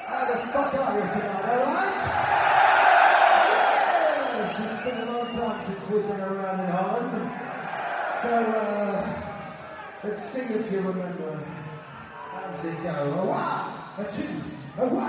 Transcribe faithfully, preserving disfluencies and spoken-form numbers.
How the fuck are you tonight, alright? Yes, it's been a long time since we've been around in Holland. So, uh, let's see if you remember. How does it go? A one, a two, a one.